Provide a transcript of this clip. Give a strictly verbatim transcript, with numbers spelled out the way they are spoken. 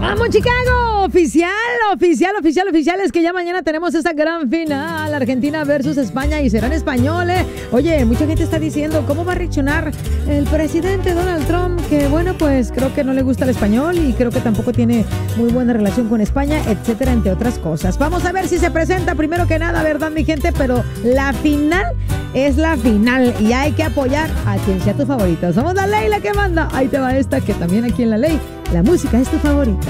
¡Vamos, Chicago! Oficial, oficial, oficial, oficial. Es que ya mañana tenemos esa gran final. Argentina versus España y serán españoles. Oye, mucha gente está diciendo, ¿cómo va a reaccionar el presidente Donald Trump? Que bueno, pues creo que no le gusta el español y creo que tampoco tiene muy buena relación con España, etcétera, entre otras cosas. Vamos a ver si se presenta primero que nada, ¿verdad, mi gente? Pero la final es la final y hay que apoyar a quien sea tu favorito. Somos la ley la que manda. Ahí te va esta, que también aquí en la ley la música es tu favorita.